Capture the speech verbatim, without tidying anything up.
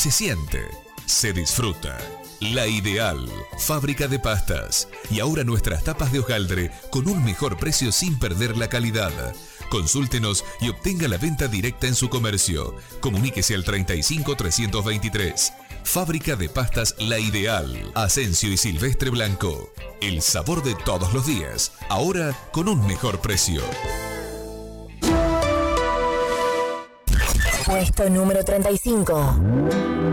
Se siente, se disfruta. La Ideal, fábrica de pastas. Y ahora nuestras tapas de hojaldre con un mejor precio sin perder la calidad. Consúltenos y obtenga la venta directa en su comercio. Comuníquese al treinta y cinco trescientos veintitrés. Fábrica de pastas La Ideal, Asensio y Silvestre Blanco. El sabor de todos los días, ahora con un mejor precio. Puesto número treinta y cinco.